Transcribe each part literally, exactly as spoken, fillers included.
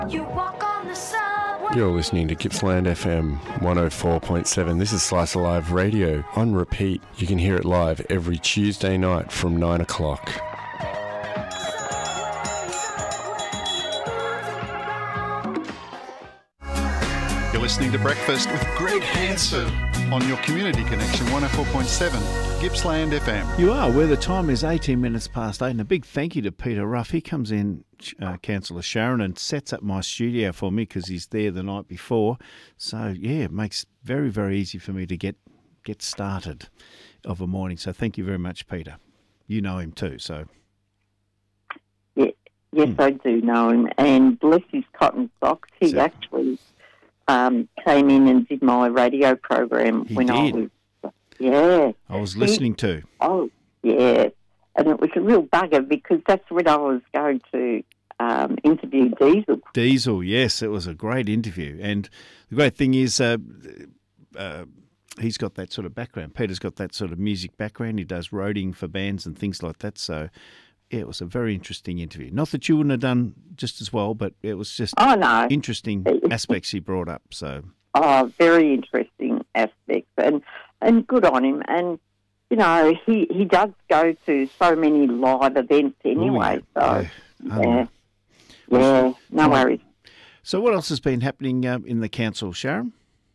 You walk on the subway. You're listening to Gippsland F M one oh four point seven. This is Slice of Live Radio on repeat. You can hear it live every Tuesday night from nine o'clock. You're listening to Breakfast with Greg Hanson on your Community Connection one oh four point seven, Gippsland F M. You are, where the time is eighteen minutes past eight, and a big thank you to Peter Ruff. He comes in, uh, Councillor Sharon, and sets up my studio for me because he's there the night before. So, yeah, it makes very, very easy for me to get get started of a morning. So thank you very much, Peter. You know him too, so... Yeah, yes, Hmm. I do know him, and bless his cotton socks, he So- actually um, came in and did my radio program He when I did? was, yeah. I was listening to. Oh, yeah, and it was a real bugger because that's when I was going to um, interview Diesel. Diesel, yes, it was a great interview. And the great thing is uh, uh, he's got that sort of background. Peter's got that sort of music background. He does roading for bands and things like that. So, yeah, it was a very interesting interview. Not that you wouldn't have done just as well, but it was just Oh, no. interesting aspects he brought up. So, Oh, very interesting aspects, and and good on him. And you know, he, he does go to so many live events anyway. Ooh, yeah. So Yeah. yeah, yeah, no Right. worries. so what else has been happening um, in the council, Sharon?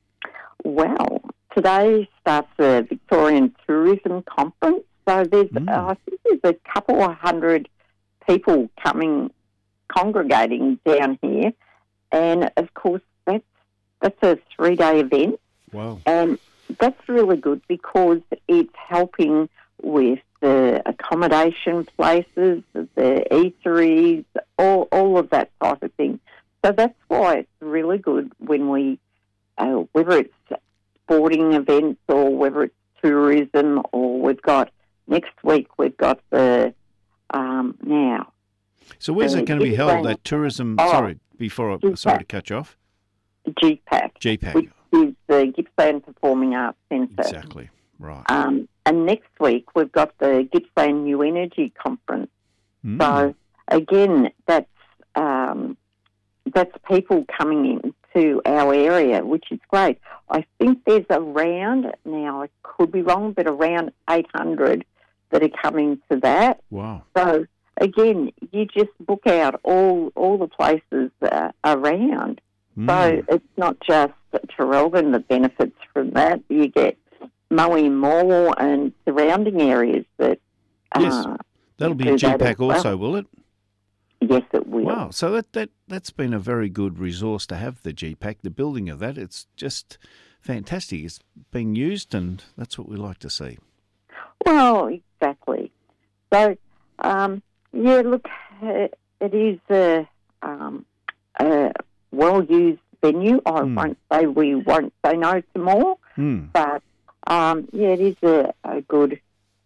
Well, today starts the Victorian Tourism Conference. So there's, Mm. uh, I think there's a couple of hundred people coming, congregating down here, and of course that's that's a three-day event. Wow. And that's really good because it's helping with the accommodation places, the eateries, all, all of that type of thing. So that's why it's really good when we, uh, whether it's sporting events or whether it's tourism, or we've got, next week we've got the, um, now. So where's Uh, it going to be held, Gippsland- that tourism, Oh, sorry, before, I, Gippsland. sorry to cut you off, G PAC, G PAC. which is the Gippsland Performing Arts Centre. Exactly, right. Um, and next week we've got the Gippsland New Energy Conference. Mm. So again, that's um, that's people coming in to our area, which is great. I think there's around, now I could be wrong, but around eight hundred that are coming to that. Wow. So again, you just book out all all the places uh, around. Mm. So it's not just Traralgon that benefits from that. You get Moe Mall and surrounding areas that... Yes. Uh, That'll be do G that PAC as well. also, will it? Yes, it will. Wow. So that, that, that's been a very good resource to have, the G PAC, the building of that. It's just fantastic. It's being used, and that's what we like to see. Well, exactly. So, um, yeah, look, uh, it is a, um, a well-used venue. I Mm. won't say we won't say no to more, Mm. but, um, yeah, it is a, a good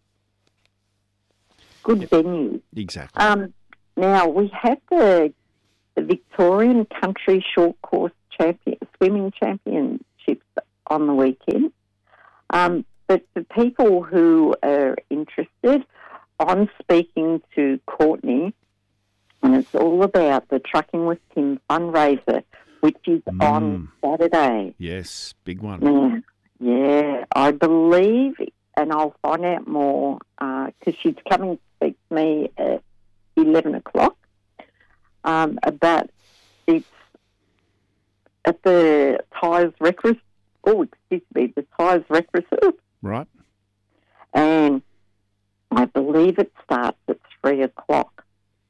good Yep. venue. Exactly. Um, now, we had the, the Victorian Country Short Course champion, Swimming Championships on the weekend. Um, but for people who are interested, I'm speaking to Courtney, and it's all about the Trucking with Tim fundraiser, which is Mm. on Saturday. Yes, big one. Yeah, yeah, I believe, and I'll find out more because she's coming to speak to me at eleven o'clock. Um, but it's at the Tyres Rec Reserve. Oh, excuse me, the Tyres Rec Reserve, Right. and I believe it starts at three o'clock.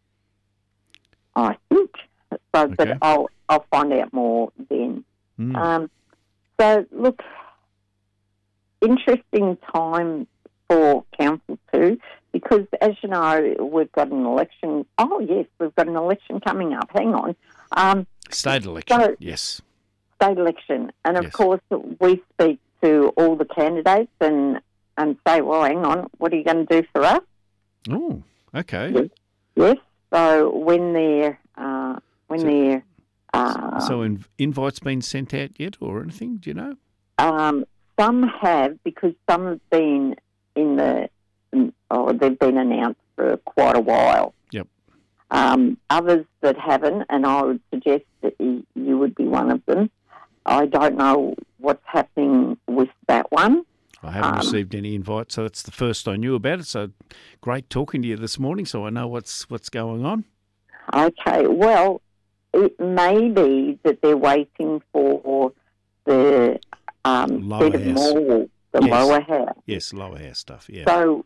I think so, Okay. but I'll I'll find out more then. Mm. Um, so, look, interesting time for council too, because as you know, we've got an election. Oh, yes, we've got an election coming up. Hang on. Um, State election, so- yes. state election. And, of Yes. course, we speak to all the candidates and, and say, well, hang on, what are you going to do for us? Oh, okay. Yes. Yes. So when they're, uh, when So- they're... Uh, So in, invites been sent out yet or anything, do you know? Um, some have, because some have been in the, in, or they've been announced for quite a while. Yep. Um, others that haven't, and I would suggest that you, you would be one of them. I don't know what's happening with that one. I haven't Um, received any invite, so it's the first I knew about it. So great talking to you this morning, so I know what's what's going on. Okay, well, it may be that they're waiting for the um, Lower bit of house. more, the Yes. lower house. Yes, lower house stuff. Yeah. So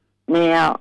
now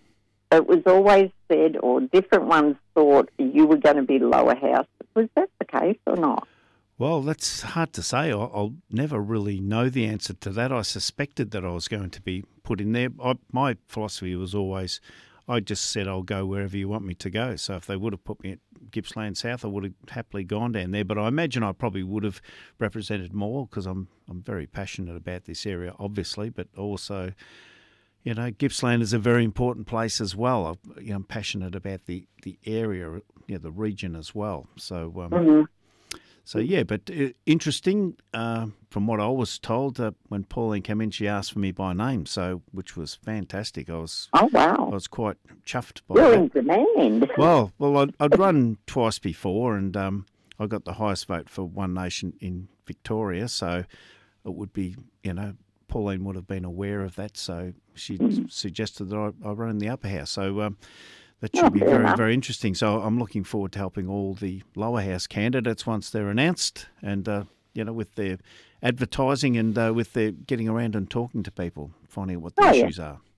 it was always said, or different ones thought you were going to be lower house. Was that the case or not? Well, that's hard to say. I'll, I'll never really know the answer to that. I suspected that I was going to be put in there. I, my philosophy was always, I just said I'll go wherever you want me to go. So if they would have put me at Gippsland South, I would have happily gone down there. But I imagine I probably would have represented more because I'm I'm very passionate about this area, obviously, but also, you know, Gippsland is a very important place as well. I, you know, I'm passionate about the, the area, you know, the region as well. So. Um, Mm-hmm. So, yeah, but uh, interesting, uh, from what I was told, uh, when Pauline came in, she asked for me by name, so which was fantastic. I was Oh, I wow. was quite chuffed by You're that. in demand. Well, well, I'd, I'd run twice before, and um, I got the highest vote for One Nation in Victoria, so it would be, you know, Pauline would have been aware of that, so she Mm. suggested that I, I run in the upper house. So um, that Oh, should be fair very, enough. very interesting. So I'm looking forward to helping all the lower house candidates once they're announced and, uh, you know, with their advertising and uh, with their getting around and talking to people, finding out what the Oh, yeah. issues are.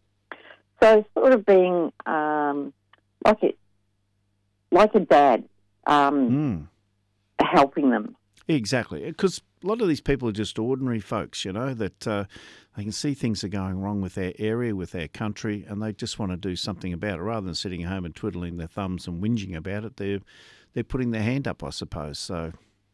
So sort of being um, like a, like a dad, um, Mm. helping them. Exactly, because a lot of these people are just ordinary folks, you know, that uh, they can see things are going wrong with their area, with their country, and they just want to do something about it. Rather than sitting at home and twiddling their thumbs and whinging about it, they're, they're putting their hand up, I suppose. So,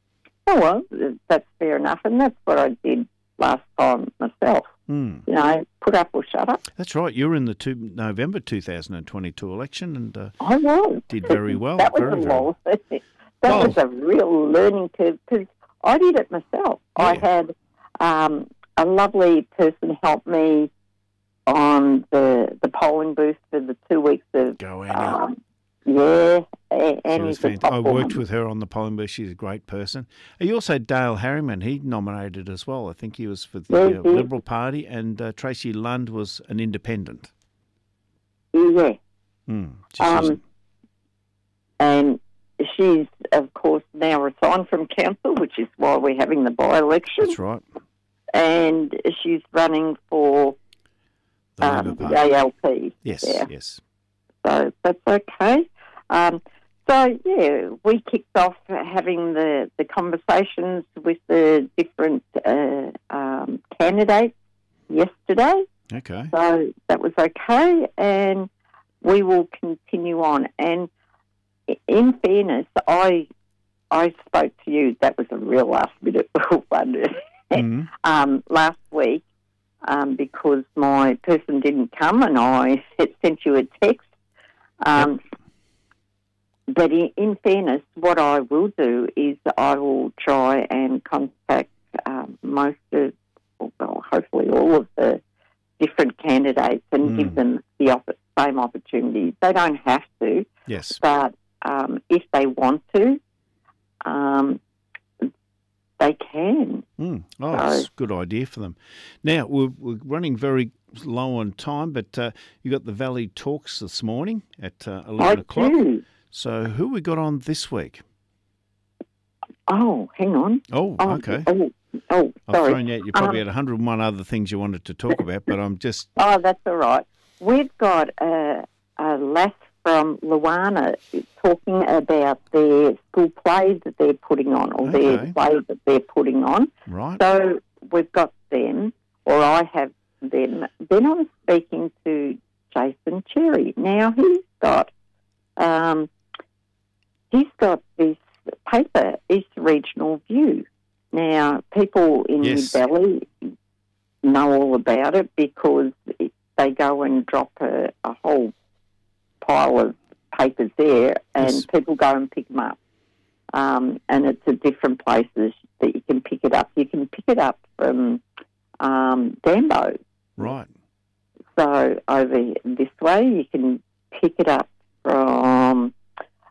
Oh, well, that's fair enough, and that's what I did last time myself. mm, You know, put up or shut up. that's right. You were in the two, November two thousand twenty-two election and uh, I was. did very well. That was very, a very long, that Well- was a real learning curve because I did it myself. I Yeah. had um, a lovely person help me on the the polling booth for the two weeks of Go, Annie. um, yeah, a- She Annie's was a fantastic. top I woman. worked with her on the polling booth. She's a great person. You also Dale Harriman. He nominated as well. I think he was for the Yeah, he uh, did. Liberal Party, and uh, Tracy Lund was an independent. Yeah, Mm. So she's- um, and she's of course now resigned from council, which is why we're having the by-election. that's right. And she's running for The um, Labour the Party. A L P. Yes, Yeah. yes. So that's okay. Um, so, yeah, we kicked off having the, the conversations with the different uh, um, candidates yesterday. Okay. So that was okay, and we will continue on. And i- in fairness, I I spoke to you. That was a real last minute one Mm. um, last week um, because my person didn't come, and I had sent you a text. Um, But in, in fairness, what I will do is I will try and contact um, most of, well, hopefully all of the different candidates and Mm. give them the opp- same opportunity. They don't have to, Yes. but um, if they want to, um, they can. Mm. Oh, So- that's a good idea for them. Now, we're, we're running very low on time, but uh, you got the Valley Talks this morning at uh, I eleven o'clock. do. So who we got on this week? Oh, hang on. Oh, Oh, okay. Oh, oh I've sorry. thrown you out. You probably Um, had one hundred and one other things you wanted to talk about, but I'm just... Oh, that's all right. We've got a, a lass from Luana talking about their school play that they're putting on, or Okay. their play that they're putting on. Right. So we've got them, or I have them. Then I was speaking to Jason Cherry. Now he's got, um, he's got this paper, East Regional View. Now people in Yes. Mid-Valley know all about it because it, they go and drop a, a whole pile of papers there, and Yes. people go and pick them up. Um, and it's at different places that you can pick it up. You can pick it up from um, Dambo. Right. So over this way, you can pick it up from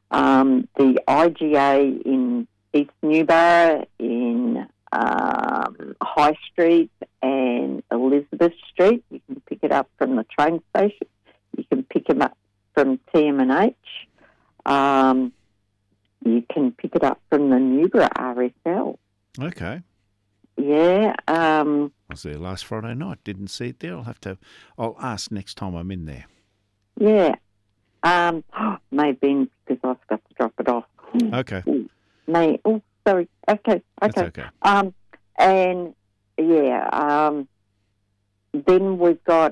Um, the I G A in East Newborough, in um, High Street and Elizabeth Street. You can pick it up from the train station. You can pick them up from T M and H. Um, you can pick it up from the Newborough R S L. Okay. Yeah. Um, I was there last Friday night. Didn't see it there. I'll have to. I'll ask next time I'm in there. yeah. Um, may have been because I forgot to drop it off. Okay. May. Oh, sorry. Okay. That's Okay. okay. Um, and yeah. Um, then we've got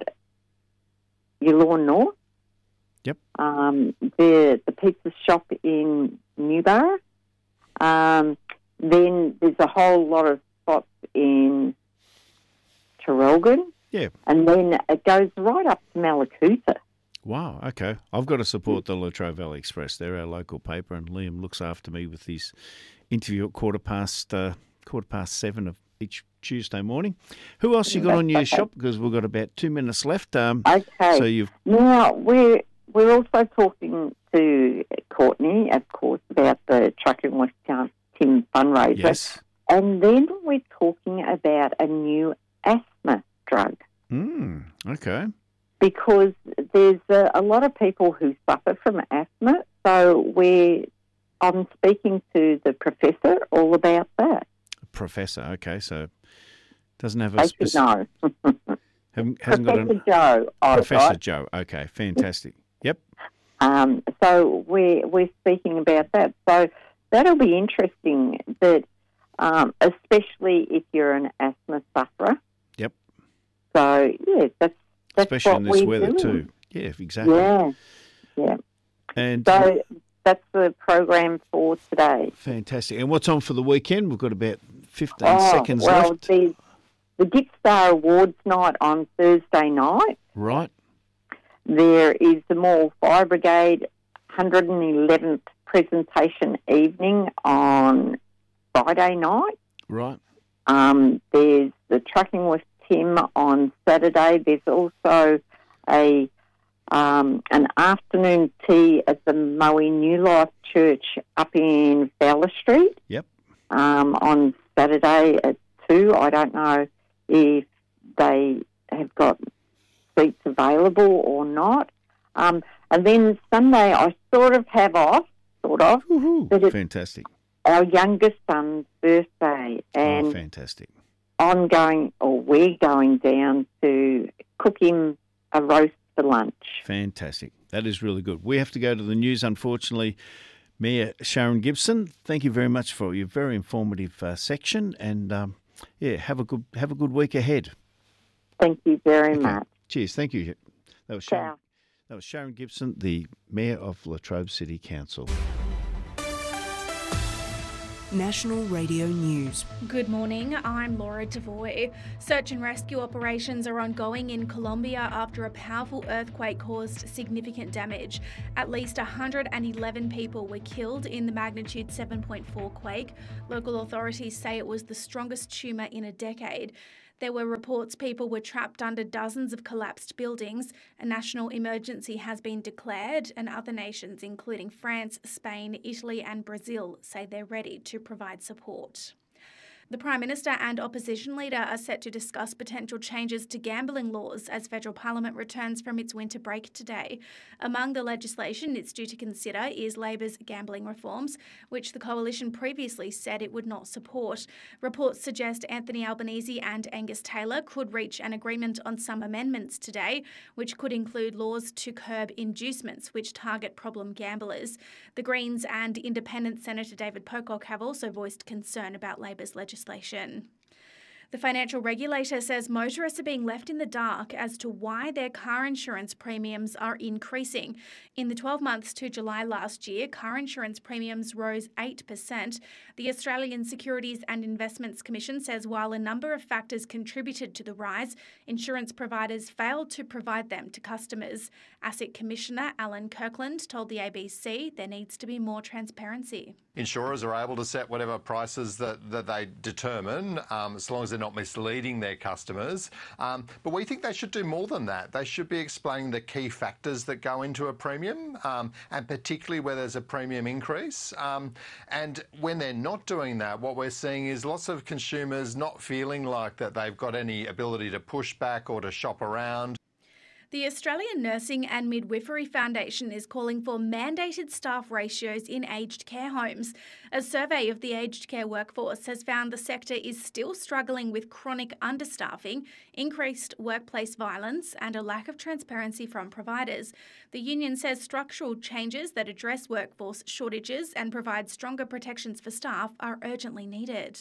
Yallourn North. Yep. Um, the the pizza shop in Newborough. Um, then there's a whole lot of spots in Traralgon. Yeah. And then it goes right up to Malakuta. Wow, okay. I've got to support the Latrobe Valley Express. They're our local paper, and Liam looks after me with his interview at quarter past uh, quarter past seven of each Tuesday morning. Who else you got on your Okay. shop? Because we've got about two minutes left. Um, Okay. So you've Now, we're, we're also talking to Courtney, of course, about the Trucking West Tim fundraiser. yes. And then we're talking about a new asthma drug. Mm, okay. Because there's a, a lot of people who suffer from asthma, so we're, I'm speaking to the professor all about that. Professor. Okay, so doesn't have a They should specific. know. Hasn't, hasn't got Professor a Joe, I've Professor got. Joe. Okay, fantastic. Yep. Um, so we're we're speaking about that. So that'll be interesting. That um, especially if you're an asthma sufferer. Yep. So yeah, that's that's Especially what in this we're weather doing. too. Yeah, exactly. Yeah, yeah. And So that's the program for today. fantastic. And what's on for the weekend? We've got about fifteen Oh, seconds well, left. the the Gift Star Awards night on Thursday night. Right. There is the Moore Fire Brigade one hundred eleventh presentation evening on Friday night. Right. Um, there's the Trucking with Tim on Saturday. There's also a um, an afternoon tea at the Moe New Life Church up in Fowler Street Yep. um, on Saturday at two. I don't know if they have got seats available or not. Um, and then Sunday I sort of have off, sort of. Woohoo. But it's Fantastic. our youngest son's birthday, and Oh, fantastic. I'm going, or we're going down to cook him a roast for lunch. Fantastic. That is really good. We have to go to the news, unfortunately. Mayor Sharon Gibson, thank you very much for your very informative uh, section, and um, yeah, have a good have a good week ahead. Thank you very Okay. much. Cheers. Thank you. That was Sharon. Ciao. That was Sharon Gibson, the Mayor of Latrobe City Council. National Radio News. Good morning, I'm Laura Devoy. Search and rescue operations are ongoing in Colombia after a powerful earthquake caused significant damage. At least one hundred eleven people were killed in the magnitude seven point four quake. Local authorities say it was the strongest tremor in a decade. There were reports people were trapped under dozens of collapsed buildings. A national emergency has been declared, and other nations, including France, Spain, Italy and Brazil, say they're ready to provide support. The Prime Minister and opposition leader are set to discuss potential changes to gambling laws as federal parliament returns from its winter break today. Among the legislation it's due to consider is Labor's gambling reforms, which the coalition previously said it would not support. Reports suggest Anthony Albanese and Angus Taylor could reach an agreement on some amendments today, which could include laws to curb inducements which target problem gamblers. The Greens and Independent Senator David Pocock have also voiced concern about Labor's legislation. Legislation. The financial regulator says motorists are being left in the dark as to why their car insurance premiums are increasing. In the twelve months to July last year, car insurance premiums rose eight percent. The Australian Securities and Investments Commission says while a number of factors contributed to the rise, insurance providers failed to provide them to customers. Asset Commissioner Alan Kirkland told the A B C there needs to be more transparency. Insurers are able to set whatever prices that, that they determine, um, as long as they're not misleading their customers. Um, but we think they should do more than that. They should be explaining the key factors that go into a premium, um, and particularly where there's a premium increase. Um, and when they're not doing that, what we're seeing is lots of consumers not feeling like that they've got any ability to push back or to shop around. The Australian Nursing and Midwifery Foundation is calling for mandated staff ratios in aged care homes. A survey of the aged care workforce has found the sector is still struggling with chronic understaffing, increased workplace violence, and a lack of transparency from providers. The union says structural changes that address workforce shortages and provide stronger protections for staff are urgently needed.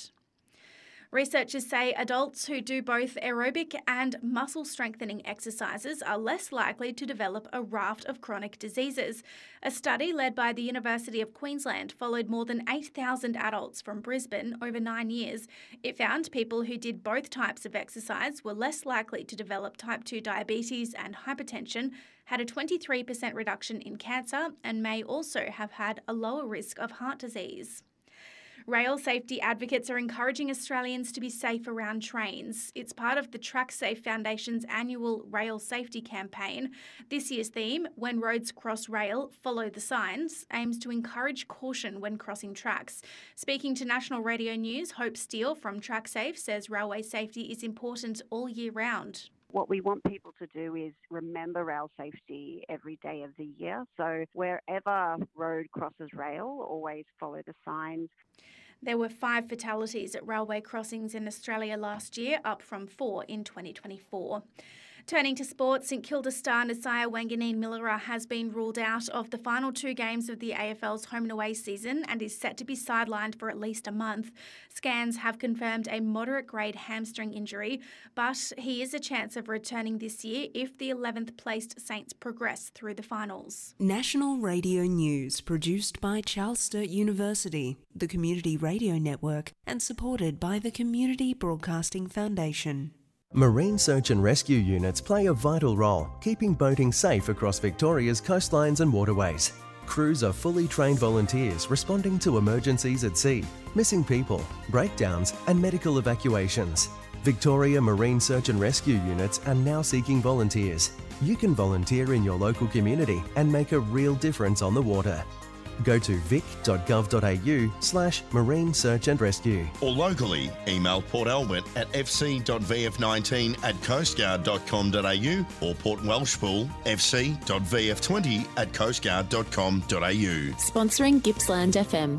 Researchers say adults who do both aerobic and muscle strengthening exercises are less likely to develop a raft of chronic diseases. A study led by the University of Queensland followed more than eight thousand adults from Brisbane over nine years. It found people who did both types of exercise were less likely to develop type two diabetes and hypertension, had a twenty-three percent reduction in cancer, and may also have had a lower risk of heart disease. Rail safety advocates are encouraging Australians to be safe around trains. It's part of the TrackSafe Foundation's annual rail safety campaign. This year's theme, When Roads Cross Rail, Follow the Signs, aims to encourage caution when crossing tracks. Speaking to National Radio News, Hope Steele from TrackSafe says railway safety is important all year round. What we want people to do is remember rail safety every day of the year. So wherever road crosses rail, always follow the signs. There were five fatalities at railway crossings in Australia last year, up from four in twenty twenty-four. Turning to sport, St Kilda star Nasiah Wanganeen-Millera has been ruled out of the final two games of the A F L's home and away season and is set to be sidelined for at least a month. Scans have confirmed a moderate-grade hamstring injury, but he is a chance of returning this year if the eleventh placed Saints progress through the finals. National Radio News, produced by Charles Sturt University, the Community Radio Network, and supported by the Community Broadcasting Foundation. Marine search and rescue units play a vital role, keeping boating safe across Victoria's coastlines and waterways. Crews are fully trained volunteers responding to emergencies at sea, missing people, breakdowns and medical evacuations. Victoria Marine Search and Rescue units are now seeking volunteers. You can volunteer in your local community and make a real difference on the water. Go to vic.gov.au slash marine search and rescue. Or locally, email Port Albert at f c dot v f nineteen at coastguard dot com dot a u or Port Welshpool f c dot v f twenty at coastguard dot com dot a u. Sponsoring Gippsland F M.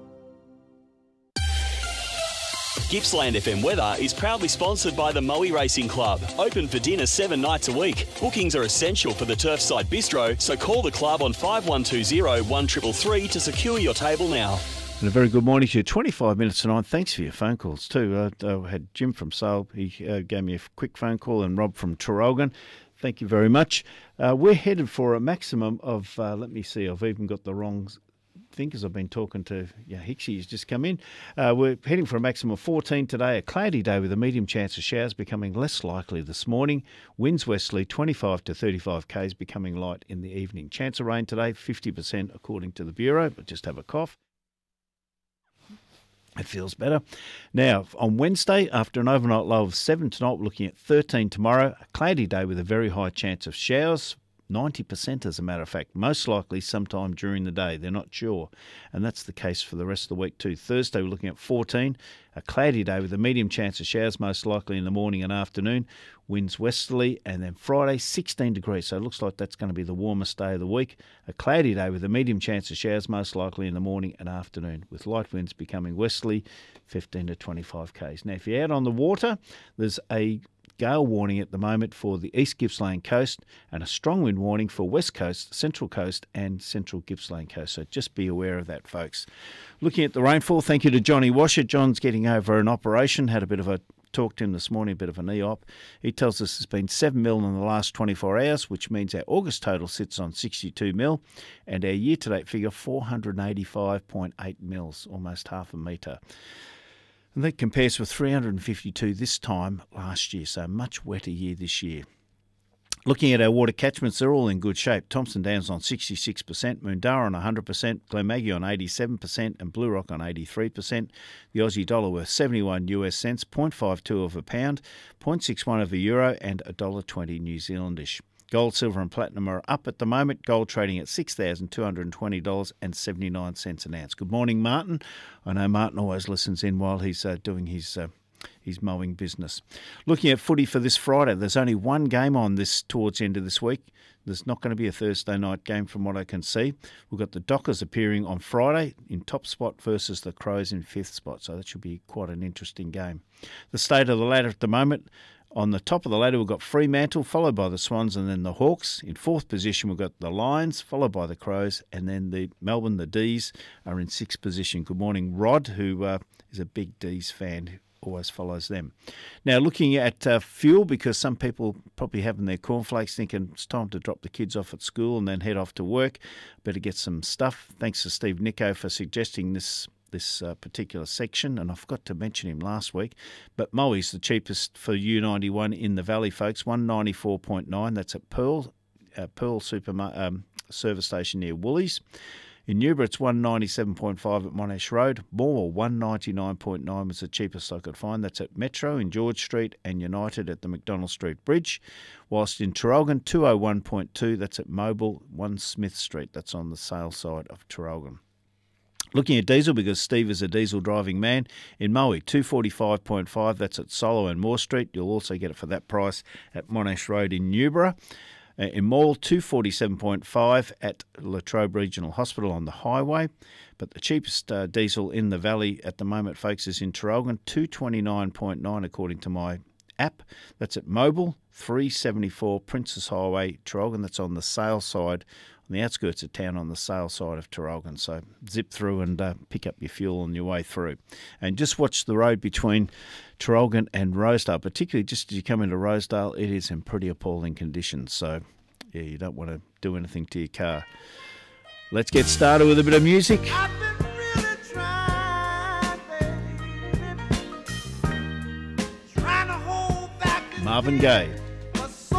Gippsland F M weather is proudly sponsored by the Moe Racing Club. Open for dinner seven nights a week. Bookings are essential for the Turfside Bistro, so call the club on five one two zero, one three three three to secure your table now. And a very good morning to you. twenty-five minutes to nine. Thanks for your phone calls too. Uh, I had Jim from Sale. He uh, gave me a quick phone call, and Rob from Traralgon. Thank you very much. Uh, we're headed for a maximum of, uh, let me see, I've even got the wrong thing because I've been talking to, yeah, Hixie has just come in. Uh, we're heading for a maximum of fourteen today, a cloudy day with a medium chance of showers becoming less likely this morning. Winds westerly twenty-five to thirty-five k's becoming light in the evening. Chance of rain today, fifty percent according to the Bureau, but just have a cough. It feels better. Now, on Wednesday, after an overnight low of seven tonight, we're looking at thirteen tomorrow, a cloudy day with a very high chance of showers. ninety percent as a matter of fact, most likely sometime during the day. They're not sure. And that's the case for the rest of the week too. Thursday, we're looking at fourteen, a cloudy day with a medium chance of showers, most likely in the morning and afternoon. Winds westerly. And then Friday, sixteen degrees. So it looks like that's going to be the warmest day of the week. A cloudy day with a medium chance of showers, most likely in the morning and afternoon, with light winds becoming westerly, fifteen to twenty-five k's. Now, if you're out on the water, there's a gale warning at the moment for the East Gippsland coast and a strong wind warning for West Coast, Central Coast and Central Gippsland coast. So just be aware of that, folks. Looking at the rainfall, thank you to Johnny Washer. John's getting over an operation, had a bit of a talk to him this morning, a bit of an E op. He tells us there's been seven mil in the last twenty-four hours, which means our August total sits on sixty-two mil and our year-to-date figure four hundred eighty-five point eight mils, almost half a metre. And that compares with three hundred fifty-two this time last year, so a much wetter year this year. Looking at our water catchments, they're all in good shape. Thompson Downs on sixty-six percent, Moondarra on one hundred percent, Glenmaggie on eighty-seven percent and Blue Rock on eighty-three percent. The Aussie dollar worth seventy-one US cents, zero point five two of a pound, zero point six one of a euro and one dollar twenty New Zealandish. Gold, silver and platinum are up at the moment. Gold trading at six thousand two hundred twenty dollars and seventy-nine cents an ounce. Good morning, Martin. I know Martin always listens in while he's uh, doing his... Uh, His mowing business. Looking at footy for this Friday, there's only one game on this towards the end of this week. There's not going to be a Thursday night game from what I can see. We've got the Dockers appearing on Friday in top spot versus the Crows in fifth spot, so that should be quite an interesting game. The state of the ladder at the moment, on the top of the ladder we've got Fremantle, followed by the Swans and then the Hawks. In fourth position we've got the Lions, followed by the Crows, and then the Melbourne, the D's, are in sixth position. Good morning, Rod, who uh, is a big D's fan, always follows them. Now, looking at uh, fuel, because some people probably having their cornflakes thinking it's time to drop the kids off at school and then head off to work. Better get some stuff. Thanks to Steve Nico for suggesting this this uh, particular section, and I forgot to mention him last week. But Moe's the cheapest for U ninety-one in the Valley, folks, one ninety-four point nine. That's at Pearl, uh, Pearl Super um, Service Station near Woolies. In Newborough, it's one ninety-seven point five at Monash Road. Morwell, one ninety-nine point nine was the cheapest I could find. That's at Metro in George Street and United at the McDonald Street Bridge. Whilst in Traralgon, two oh one point two, that's at Mobile, one Smith Street. That's on the sale side of Traralgon. Looking at diesel, because Steve is a diesel driving man, in Moe, two forty-five point five, that's at Solo and Moore Street. You'll also get it for that price at Monash Road in Newborough. In Maule, two forty-seven point five at Latrobe Regional Hospital on the highway. But the cheapest uh, diesel in the valley at the moment, folks, is in Traralgon, two twenty-nine point nine according to my app. That's at Mobile, three seventy-four Princess Highway, Traralgon. That's on the sale side, on the outskirts of town, on the sale side of Traralgon. So zip through and uh, pick up your fuel on your way through. And just watch the road between Traralgon and Rosedale, particularly just as you come into Rosedale, it is in pretty appalling conditions. So, yeah, you don't want to do anything to your car. Let's get started with a bit of music. Really trying, baby, trying to hold back Marvin Gaye.